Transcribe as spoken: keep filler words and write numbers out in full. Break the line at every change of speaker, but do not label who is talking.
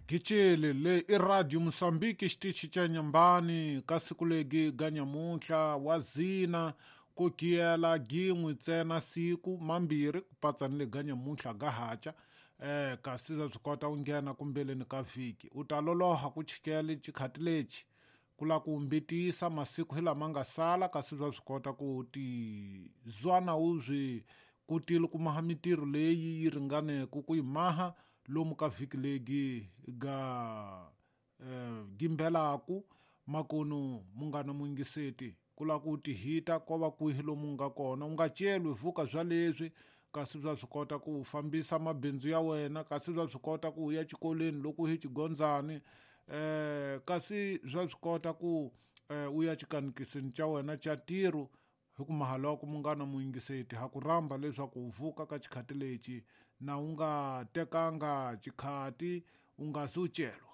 Gicele le i Radio Mosambiki xitichi cha Nyambani ka siku legi ga nyamuhla wa zina ku giyela gin'we ntsena siku mambirhi ku patsani le ga nyamuhla ga haca eh kasi swi kota ku nghena kumbeleni ka vhiki u ta loloha ku chikela chikhati lexi ku la ku mbitisa masiku hi lama nga sala kasi swa swi kota ku ti zwana wu byi kutile ku maha mitirho leyi yi ringaneke ku yi maha lomu ka vhiki legi ga eh, gimbelaku makuno mungana muingiseti kula ku ti hita ko va kwihi lomu nga kona u nga celi vuka bya leswi kasi bya swi kota ku fambisa mabindzu ya wena kasi bya swi kota ku ya xikolweni loko hi xigondzani eh kasi bya swi kota ku eh, u ya xikanikiseni xa wena xa tiro hi ku mahala wa ku mungana muingiseti ha ku ramba leswaku u vuka ka xikhati lexi na u nga tekanga xikhati u nga si u celwa